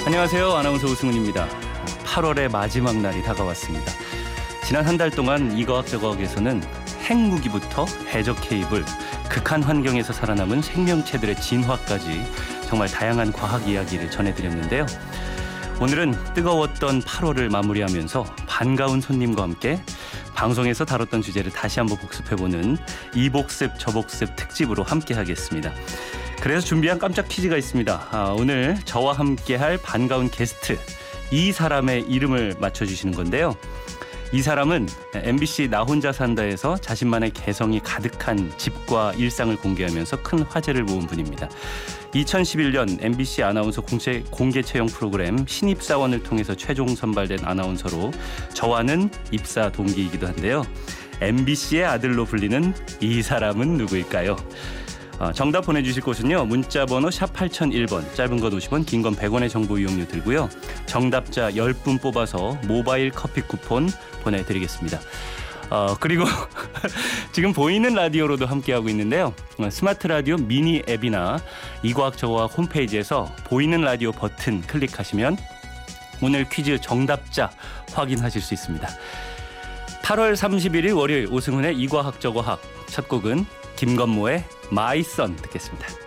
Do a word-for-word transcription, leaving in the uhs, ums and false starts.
안녕하세요. 아나운서 오승훈입니다. 팔월의 마지막 날이 다가왔습니다. 지난 한 달 동안 이과학저과학에서는 핵무기부터 해적 케이블, 극한 환경에서 살아남은 생명체들의 진화까지 정말 다양한 과학 이야기를 전해드렸는데요. 오늘은 뜨거웠던 팔월을 마무리하면서 반가운 손님과 함께 방송에서 다뤘던 주제를 다시 한번 복습해보는 이복습 저복습 특집으로 함께하겠습니다. 그래서 준비한 깜짝 퀴즈가 있습니다. 아, 오늘 저와 함께할 반가운 게스트, 이 사람의 이름을 맞춰주시는 건데요. 이 사람은 엠비씨 나 혼자 산다에서 자신만의 개성이 가득한 집과 일상을 공개하면서 큰 화제를 모은 분입니다. 이천십일 년 엠비씨 아나운서 공채, 공개 채용 프로그램 신입사원을 통해서 최종 선발된 아나운서로 저와는 입사 동기이기도 한데요. 엠비씨의 아들로 불리는 이 사람은 누구일까요? 어, 정답 보내주실 곳은요. 문자번호 샵 팔공공일 번, 짧은 건 오십 원, 긴 건 백 원의 정보 이용료 들고요. 정답자 십 분 뽑아서 모바일 커피 쿠폰 보내드리겠습니다. 어, 그리고 지금 보이는 라디오로도 함께하고 있는데요. 스마트 라디오 미니 앱이나 이과학저과학 홈페이지에서 보이는 라디오 버튼 클릭하시면 오늘 퀴즈 정답자 확인하실 수 있습니다. 팔월 삼십일일 월요일 오승훈의 이과학저과학, 첫 곡은 김건모의 마이 선 듣겠습니다.